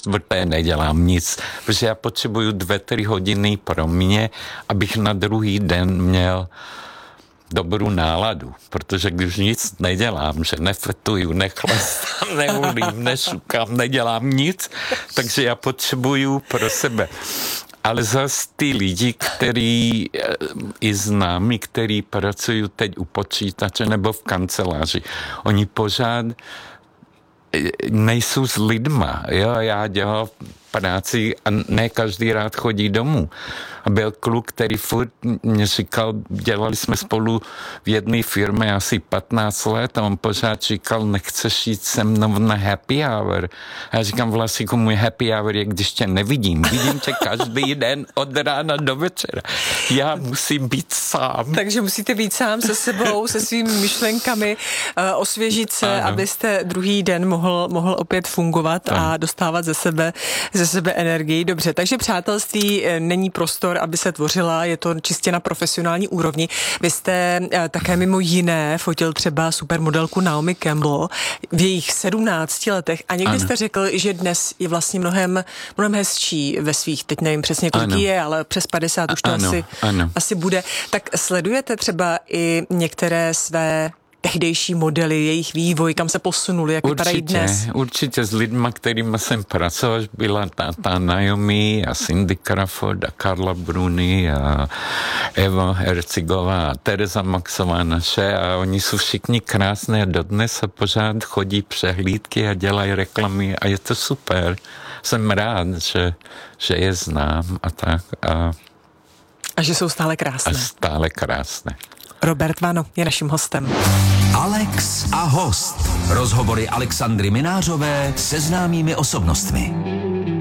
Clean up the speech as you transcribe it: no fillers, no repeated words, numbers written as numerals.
3/4 nedělám nic, protože já potřebuju 2-3 hodiny pro mě, abych na druhý den měl dobrou náladu, protože když nic nedělám, že nefetuju, nechlastám, neulím, nešukám, nedělám nic, takže já potřebuju pro sebe. Ale zase ty lidi, který i známí, který pracují teď u počítače nebo v kanceláři, oni pořád nejsou s lidma. Jo? Já dělal práci a ne každý rád chodí domů. A byl kluk, který furt mě říkal, dělali jsme spolu v jedné firmě asi 15 let a on pořád říkal, nechceš jít se mnou na happy hour. A já říkám, Vlasíku, můj happy hour je, když tě nevidím. Vidím tě každý den od rána do večera. Já musím být sám. Takže musíte být sám se sebou, se svými myšlenkami, osvěžit se, ano, abyste druhý den mohl opět fungovat a dostávat ze sebe energii. Dobře, takže přátelství není prostor, aby se tvořila, je to čistě na profesionální úrovni. Vy jste také mimo jiné fotil třeba supermodelku Naomi Campbell v jejich 17 letech a někdy jste řekl, že dnes je vlastně mnohem hezčí ve svých, teď nevím přesně kolik je, ale přes 50 už to asi bude. Tak sledujete třeba i některé své tehdejší modely, jejich vývoj, kam se posunuli, jak vypadají dnes? Určitě s lidma, kterými jsem pracoval, byla ta Naomi a Cindy Crawford a Carla Bruni a Eva Herzigová a Tereza Maxová naše a oni jsou všichni krásné a dodnes a pořád chodí přehlídky a dělají reklamy a je to super. Jsem rád, že je znám a tak. A že jsou stále krásné. A stále krásné. Robert Vano je naším hostem. Alex a host. Rozhovory Alexandry Minářové se známými osobnostmi.